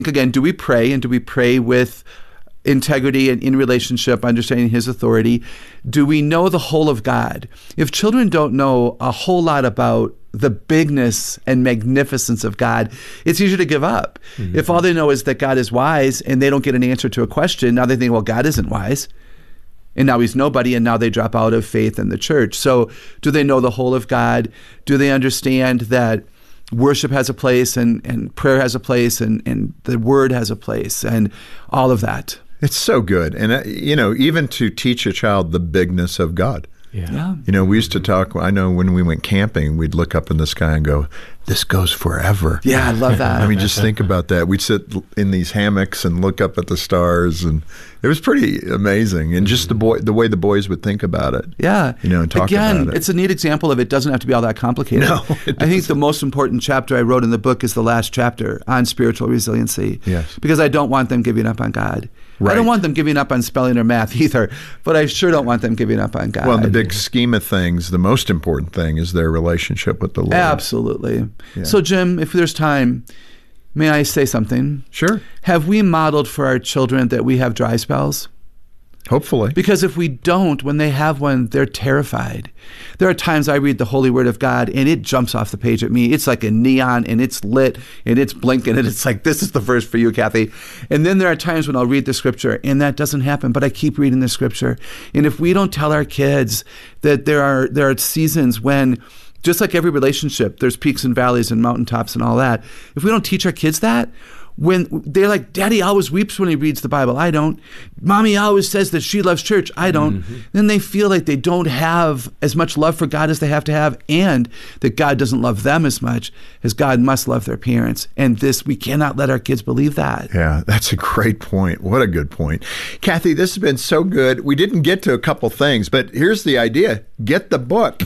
again, do we pray, and do we pray with integrity and in relationship, understanding his authority? Do we know the whole of God? If children don't know a whole lot about the bigness and magnificence of God, it's easier to give up. Mm-hmm. If all they know is that God is wise and they don't get an answer to a question, now they think, well, God isn't wise. And now he's nobody, and now they drop out of faith in the church. So do they know the whole of God? Do they understand that worship has a place, and prayer has a place, and the word has a place, and all of that? It's so good. And, even to teach a child the bigness of God. Yeah. We used to talk, I know when we went camping, we'd look up in the sky and go, this goes forever. Yeah, I love that. I mean, just think about that. We'd sit in these hammocks and look up at the stars, and it was pretty amazing. And just the way the boys would think about it. Yeah. And talk about it. It's a neat example of it doesn't have to be all that complicated. No, I think the most important chapter I wrote in the book is the last chapter on spiritual resiliency. Yes. Because I don't want them giving up on God. Right. I don't want them giving up on spelling or math either, but I sure don't want them giving up on God. Well, in the big scheme of things, the most important thing is their relationship with the Lord. Absolutely. Yeah. So, Jim, if there's time, may I say something? Sure. Have we modeled for our children that we have dry spells? Hopefully. Because if we don't, when they have one, they're terrified. There are times I read the Holy Word of God and it jumps off the page at me. It's like a neon, and it's lit and it's blinking, and it's like, this is the verse for you, Kathy. And then there are times when I'll read the scripture and that doesn't happen, but I keep reading the scripture. And if we don't tell our kids that there are seasons when, just like every relationship, there's peaks and valleys and mountaintops and all that. If we don't teach our kids that, when they're like, Daddy always weeps when he reads the Bible, I don't. Mommy always says that she loves church, I don't. Mm-hmm. Then they feel like they don't have as much love for God as they have to have, and that God doesn't love them as much as God must love their parents. And we cannot let our kids believe that. Yeah, that's a great point. What a good point. Kathy, this has been so good. We didn't get to a couple things, but here's the idea. Get the book.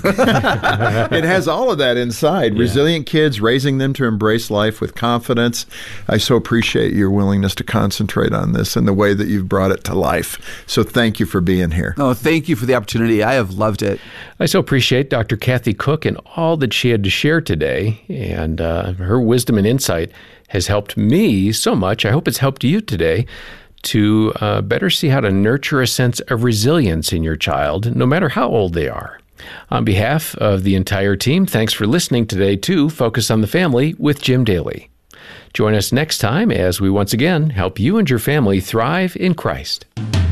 It has all of that inside. Yeah. Resilient kids, raising them to embrace life with confidence. I so appreciate your willingness to concentrate on this and the way that you've brought it to life. So thank you for being here. Oh, thank you for the opportunity. I have loved it. I so appreciate Dr. Kathy Cook and all that she had to share today. And her wisdom and insight has helped me so much. I hope it's helped you today to better see how to nurture a sense of resilience in your child, no matter how old they are. On behalf of the entire team, thanks for listening today to Focus on the Family with Jim Daly. Join us next time as we once again help you and your family thrive in Christ.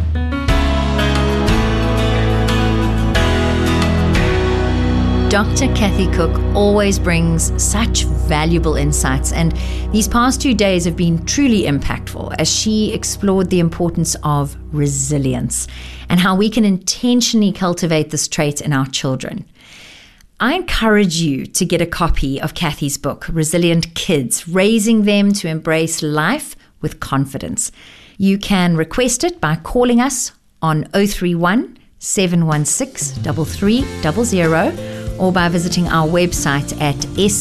Dr. Kathy Cook always brings such valuable insights, and these past 2 days have been truly impactful as she explored the importance of resilience and how we can intentionally cultivate this trait in our children. I encourage you to get a copy of Kathy's book, Resilient Kids, Raising Them to Embrace Life with Confidence. You can request it by calling us on 031 716 3300 or by visiting our website at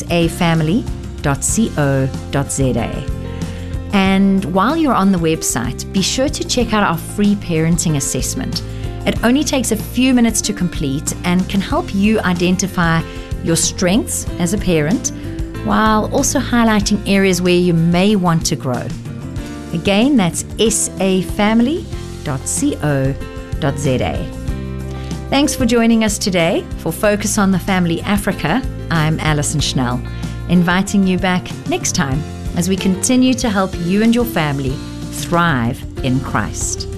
safamily.co.za. And while you're on the website, be sure to check out our free parenting assessment. It only takes a few minutes to complete and can help you identify your strengths as a parent while also highlighting areas where you may want to grow. Again, that's safamily.co.za. Thanks for joining us today for Focus on the Family Africa. I'm Alison Schnell, inviting you back next time as we continue to help you and your family thrive in Christ.